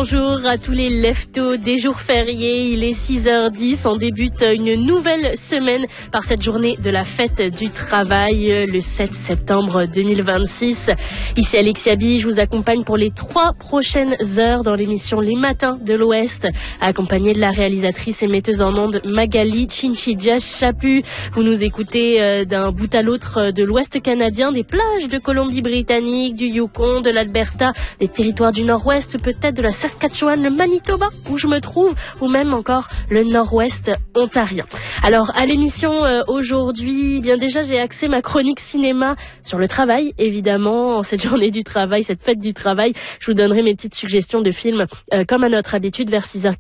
bonjour à tous les leftos des jours fériés. Il est 6h10. On débute une nouvelle semaine par cette journée de la fête du travail, le 7 septembre 2026. Ici Alexia Bi, je vous accompagne pour les 3 prochaines heures dans l'émission Les Matins de l'Ouest, accompagnée de la réalisatrice et metteuse en ondes Magali Chinchidja Chapu. Vous nous écoutez d'un bout à l'autre de l'Ouest canadien, des plages de Colombie-Britannique, du Yukon, de l'Alberta, des territoires du Nord-Ouest, peut-être de la Saskatchewan, le Manitoba où je me trouve, ou même encore le Nord-Ouest ontarien. Alors à l'émission aujourd'hui, bien déjà j'ai axé ma chronique cinéma sur le travail, évidemment, en cette journée du travail, cette fête du travail. Je vous donnerai mes petites suggestions de films comme à notre habitude vers 6h15.